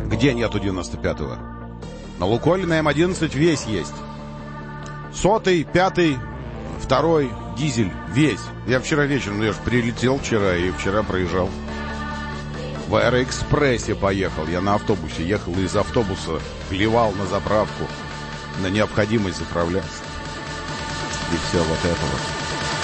Где нету 95-го? На Лукойле на М11 весь есть. 100-й, 5-й, 2-й, дизель, весь. Я вчера вечером, я же прилетел вчера и вчера проезжал. В Аэроэкспрессе поехал. Я на автобусе ехал и из автобуса плевал на заправку, на необходимость заправляться. И все вот это вот.